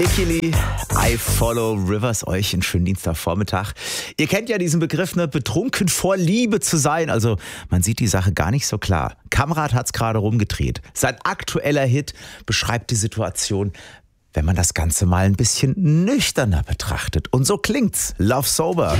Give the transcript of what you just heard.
Ikili, I Follow Rivers, euch einen schönen Dienstagvormittag. Ihr kennt ja diesen Begriff, ne, betrunken vor Liebe zu sein. Also man sieht die Sache gar nicht so klar. Kamrat hat's gerade rumgedreht. Sein aktueller Hit beschreibt die Situation, wenn man das Ganze mal ein bisschen nüchterner betrachtet. Und so klingt's. Love Sober.